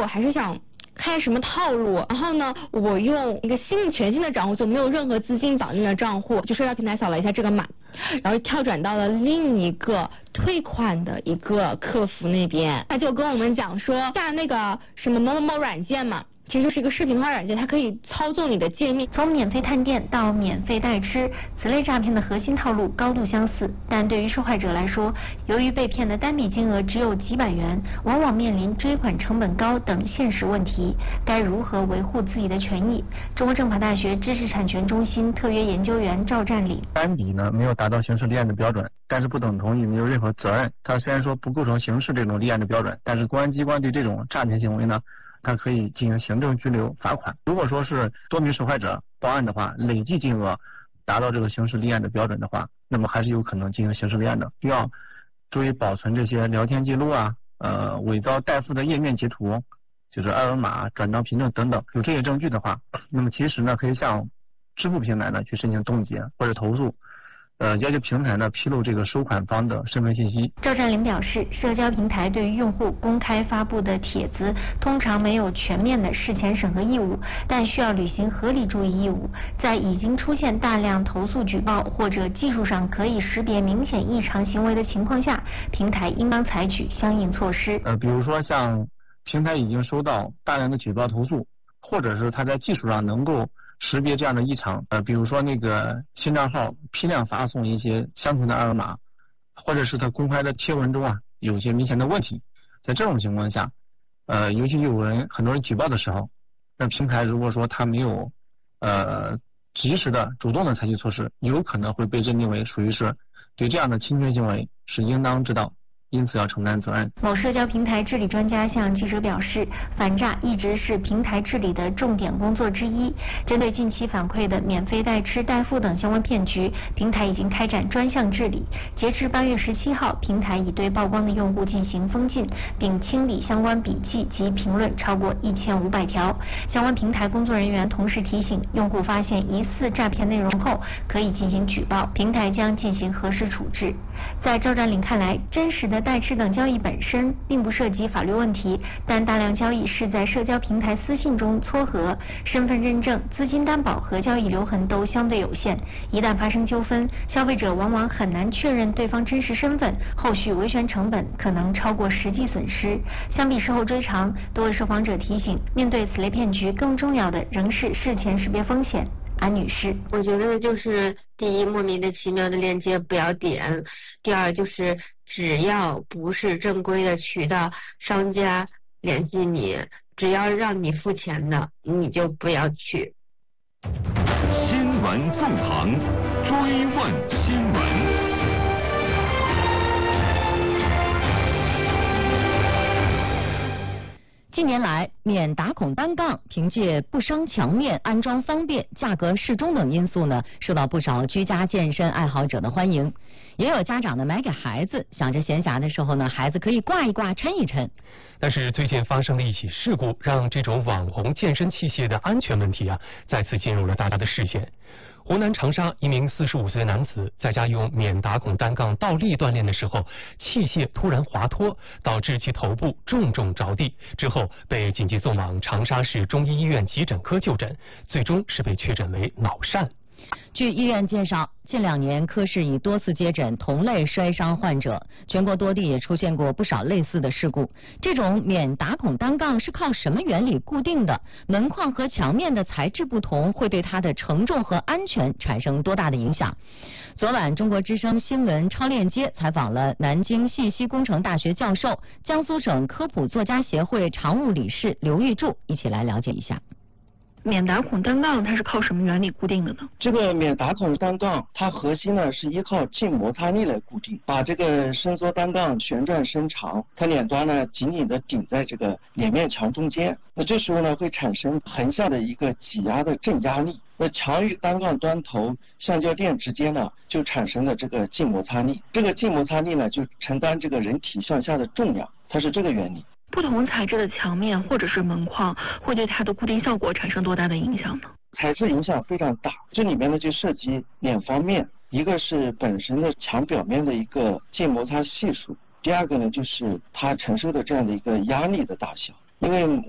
还是想开什么套路，然后呢，我用一个全新的账户，就没有任何资金绑定的账户，就社交平台扫了一下这个码，然后跳转到了另一个退款的一个客服那边，他就跟我们讲说下那个什么某某某软件嘛。其实就是一个视频化软件，它可以操纵你的界面。 从免费探店到免费代吃，此类诈骗的核心套路高度相似，但对于受害者来说，由于被骗的单笔金额只有几百元，往往面临追款成本高等现实问题，该如何维护自己的权益？中国政法大学知识产权中心特约研究员赵占领： 单笔呢没有达到刑事立案的标准，但是不等同于没有任何责任。它虽然说不构成刑事这种立案的标准，但是公安机关对这种诈骗行为呢，它可以进行行政拘留、罚款。如果说是多名受害者报案的话，累计金额达到这个刑事立案的标准的话，那么还是有可能进行刑事立案的。需要注意保存这些聊天记录啊，伪造代付的页面截图，就是二维码、转账凭证等等。有这些证据的话，那么其实呢可以向支付平台呢去申请冻结或者投诉。要求平台呢披露这个收款方的身份信息。 赵占领表示，社交平台对于用户公开发布的帖子，通常没有全面的事前审核义务，但需要履行合理注意义务。在已经出现大量投诉举报或者技术上可以识别明显异常行为的情况下，平台应当采取相应措施。 比如说像平台已经收到大量的举报投诉，或者是它在技术上能够识别这样的异常，比如说那个新账号批量发送一些相同的二维码，或者是他公开的贴文中有一些明显的问题，在这种情况下，尤其很多人举报的时候，那平台如果说他没有及时的主动的采取措施，有可能会被认定为属于是对这样的侵权行为是应当知道，因此要承担责任。 某社交平台治理专家向记者表示，反诈一直是平台治理的重点工作之一。针对近期反馈的免费代吃、代付等相关骗局，平台已经开展专项治理。截至8月17号，平台已对曝光的用户进行封禁，并清理相关笔记及评论超过1500条。相关平台工作人员同时提醒，用户发现疑似诈骗内容后，可以进行举报，平台将进行核实处置。在赵占领看来，真实的代吃等交易本身并不涉及法律问题，但大量交易是在社交平台私信中撮合，身份认证、资金担保和交易留痕都相对有限，一旦发生纠纷，消费者往往很难确认对方真实身份，后续维权成本可能超过实际损失。相比事后追偿，多位受访者提醒，面对此类骗局，更重要的仍是事前识别风险。安女士： 我觉得就是第一，莫名的其妙的链接不要点；第二，就是只要不是正规的渠道，商家联系你，只要让你付钱的，你就不要去。 新闻纵横，追问新闻。 近年来，免打孔单杠凭借不伤墙面、安装方便、价格适中等因素呢，受到不少居家健身爱好者的欢迎。也有家长呢买给孩子，想着闲暇的时候呢，孩子可以挂一挂、抻一抻。 但是最近发生了一起事故，让这种网红健身器械的安全问题再次进入了大家的视线。湖南长沙一名45岁的男子在家用免打孔单杠倒立锻炼的时候，器械突然滑脱，导致其头部重重着地，之后被紧急送往长沙市中医医院急诊科就诊，最终是被确诊为脑疝。 据医院介绍，近2年科室已多次接诊同类摔伤患者，全国多地也出现过不少类似的事故。这种免打孔单杠是靠什么原理固定的？门框和墙面的材质不同，会对它的承重和安全产生多大的影响？昨晚，中国之声新闻超链接采访了南京信息工程大学教授、江苏省科普作家协会常务理事刘玉柱，一起来了解一下。 免打孔单杠它是靠什么原理固定的呢？ 这个免打孔单杠，它核心呢是依靠静摩擦力来固定，把这个伸缩单杠旋转伸长，它脸端呢紧紧的顶在这个脸面墙中间，那这时候呢会产生横向的一个挤压的正压力，那墙与单杠端头橡胶垫之间呢就产生了这个静摩擦力，这个静摩擦力呢就承担这个人体向下的重量，它是这个原理。 不同材质的墙面或者是门框会对它的固定效果产生多大的影响呢？ 材质影响非常大，这里面呢就涉及2方面，一个是本身的墙表面的一个静摩擦系数，第二个呢就是它承受的这样的一个压力的大小，因为